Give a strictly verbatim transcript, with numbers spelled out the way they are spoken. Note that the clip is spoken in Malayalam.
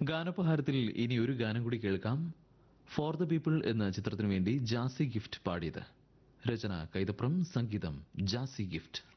ഗാനോപഹാരത്തിൽ ഇനി ഒരു ഗാനം കൂടി കേൾക്കാം. ഫോർ ദ പീപ്പിൾ എന്ന ചിത്രത്തിനു വേണ്ടി ജാസി ഗിഫ്റ്റ് പാടിയത്. രചന കൈതപ്രം, സംഗീതം ജാസി ഗിഫ്റ്റ്.